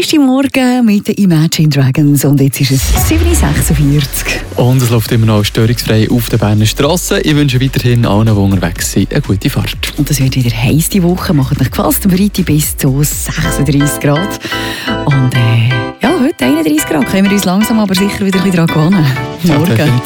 erste Morgen mit den Imagine Dragons und jetzt ist es 7.46 Uhr. Und es läuft immer noch störungsfrei auf der Berner Strasse. Ich wünsche weiterhin allen, die unterwegs sind, eine gute Fahrt. Und es wird wieder heiß die Woche, macht euch gefasst, am Freitag bis zu 36 Grad. Und ja, heute 31 Grad, können wir uns langsam aber sicher wieder ein bisschen daran gewöhnen. Morgen. Ja,